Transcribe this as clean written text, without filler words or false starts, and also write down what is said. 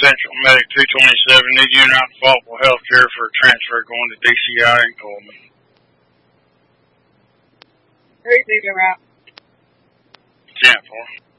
Central Medic 227, need you not Faulkville Healthcare for a transfer going to DCI in Coleman. Who's leaving route? 10-4.